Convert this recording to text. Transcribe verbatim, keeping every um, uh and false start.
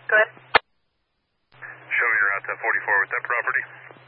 Go ahead. Show me your route ten forty-four with that property.